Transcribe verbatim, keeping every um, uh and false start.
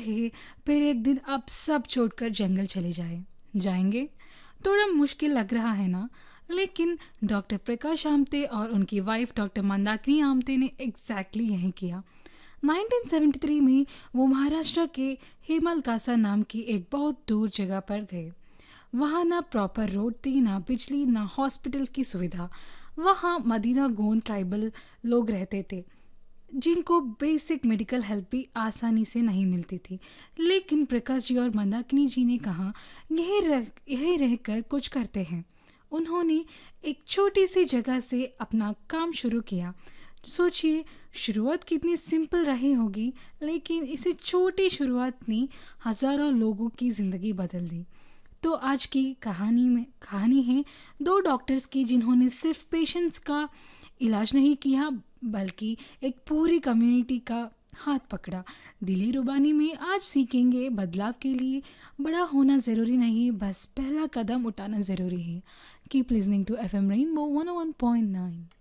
थे, फिर एक दिन अब सब छोड़कर जंगल चले जाए जाएंगे। थोड़ा मुश्किल लग रहा है ना, लेकिन डॉक्टर प्रकाश आमटे और उनकी वाइफ डॉक्टर मंदाकिनी आमटे ने एग्जैक्टली यही किया। नाइनटीन सेवेंटी थ्री में वो महाराष्ट्र के हेमलकासा नाम की एक बहुत दूर जगह पर गए। वहाँ ना प्रॉपर रोड थी, ना बिजली, ना हॉस्पिटल की सुविधा। वहाँ मदीना गोंड ट्राइबल लोग रहते थे जिनको बेसिक मेडिकल हेल्प भी आसानी से नहीं मिलती थी। लेकिन प्रकाश जी और मंदाकिनी जी ने कहा, यही रह यही रहकर कुछ करते हैं। उन्होंने एक छोटी सी जगह से अपना काम शुरू किया। सोचिए, शुरुआत कितनी सिंपल रही होगी, लेकिन इसी छोटी शुरुआत ने हजारों लोगों की ज़िंदगी बदल दी। तो आज की कहानी में कहानी है दो डॉक्टर्स की, जिन्होंने सिर्फ पेशेंट्स का इलाज नहीं किया बल्कि एक पूरी कम्युनिटी का हाथ पकड़ा। दिली रुबानी में आज सीखेंगे, बदलाव के लिए बड़ा होना ज़रूरी नहीं, बस पहला कदम उठाना ज़रूरी है। Keep listening to F M rainbow one O one point nine.